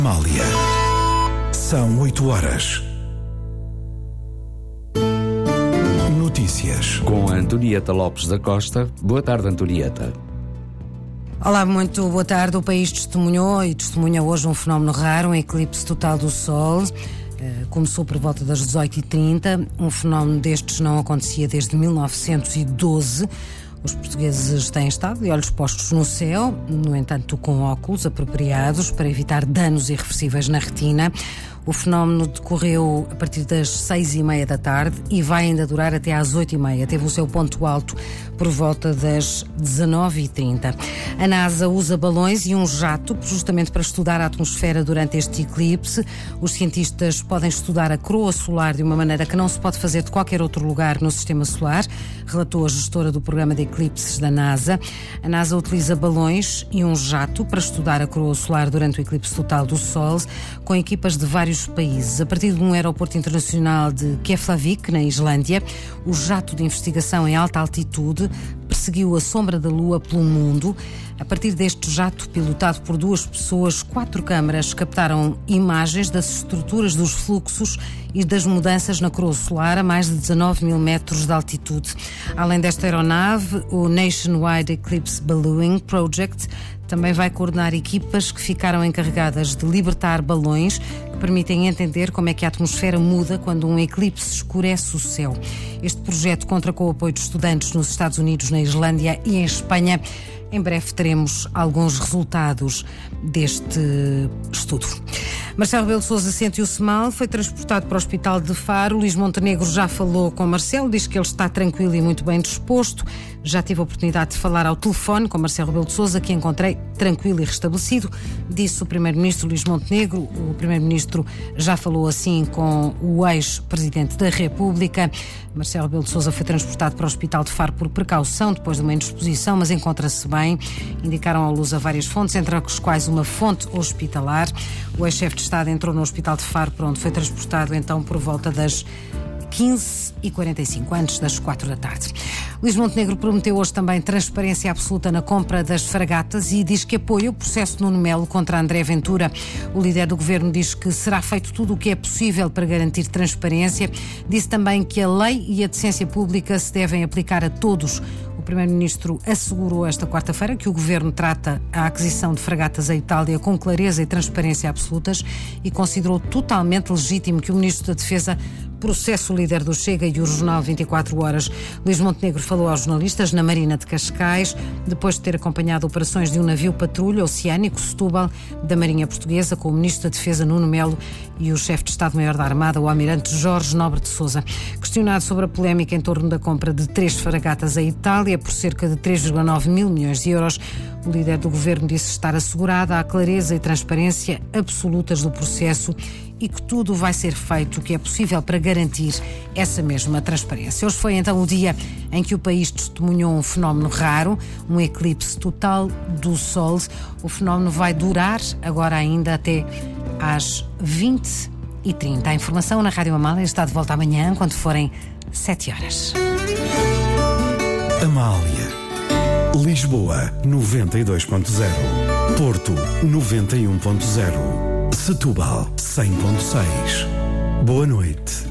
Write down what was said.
Amália. São 8 horas. Notícias. Com a Antonieta Lopes da Costa. Boa tarde, Antonieta. Olá, muito boa tarde. O país testemunhou e testemunha hoje um fenómeno raro, um eclipse total do Sol. Começou por volta das 18h30. Um fenómeno destes não acontecia desde 1912. Os portugueses têm estado de olhos postos no céu, no entanto com óculos apropriados para evitar danos irreversíveis na retina. O fenómeno decorreu a partir das 6h30 da tarde e vai ainda durar até às 8h30. Teve o seu ponto alto por volta das 19h30. A NASA usa balões e um jato justamente para estudar a atmosfera durante este eclipse. Os cientistas podem estudar a coroa solar de uma maneira que não se pode fazer de qualquer outro lugar no sistema solar, relatou a gestora do programa de eclipses da NASA. A NASA utiliza balões e um jato para estudar a coroa solar durante o eclipse total do Sol, com equipas de vários países. A partir de um aeroporto internacional de Keflavik, na Islândia, o jato de investigação em alta altitude perseguiu a sombra da Lua pelo mundo. A partir deste jato, pilotado por 2 pessoas, 4 câmaras captaram imagens das estruturas dos fluxos e das mudanças na coroa solar a mais de 19 mil metros de altitude. Além desta aeronave, o Nationwide Eclipse Ballooning Project também vai coordenar equipas que ficaram encarregadas de libertar balões que permitem entender como é que a atmosfera muda quando um eclipse escurece o céu. Este projeto conta com o apoio de estudantes nos Estados Unidos, na Islândia e em Espanha. Em breve teremos alguns resultados deste estudo. Marcelo Rebelo de Sousa sentiu-se mal, foi transportado para o Hospital de Faro. Luís Montenegro já falou com Marcelo, diz que ele está tranquilo e muito bem disposto. Já tive a oportunidade de falar ao telefone com Marcelo Rebelo de Sousa, que encontrei tranquilo e restabelecido, disse o Primeiro-Ministro Luís Montenegro. O Primeiro-Ministro já falou assim com o ex-Presidente da República. Marcelo Rebelo de Sousa foi transportado para o Hospital de Faro por precaução, depois de uma indisposição, mas encontra-se bem. Indicaram à luz a várias fontes, entre as quais uma fonte hospitalar. O ex-chefe de Estado entrou no Hospital de Faro, por onde foi transportado então por volta das 15h45, antes das 4 da tarde. Luís Montenegro prometeu hoje também transparência absoluta na compra das fragatas e diz que apoia o processo de Nuno Melo contra André Ventura. O líder do governo diz que será feito tudo o que é possível para garantir transparência. Disse também que a lei e a decência pública se devem aplicar a todos. O Primeiro-Ministro assegurou esta quarta-feira que o Governo trata a aquisição de fragatas à Itália com clareza e transparência absolutas e considerou totalmente legítimo que o Ministro da Defesa processe o líder do Chega e o Jornal 24 Horas. Luís Montenegro falou aos jornalistas na Marina de Cascais, depois de ter acompanhado operações de um navio patrulha oceânico, Setúbal, da Marinha Portuguesa, com o Ministro da Defesa, Nuno Melo, e o chefe de Estado-Maior da Armada, o Almirante Jorge Nobre de Sousa. Questionado sobre a polémica em torno da compra de 3 fragatas à Itália por cerca de 3,9 mil milhões de euros, o líder do governo disse estar assegurada a clareza e transparência absolutas do processo e que tudo vai ser feito o que é possível para garantir essa mesma transparência. Hoje foi então o dia em que o país testemunhou um fenómeno raro, um eclipse total do Sol. O fenómeno vai durar agora ainda até às 20h30. A informação na Rádio Amália está de volta amanhã, quando forem 7 horas. Amália. Lisboa 92.0. Porto 91.0. Setúbal 100.6. Boa noite.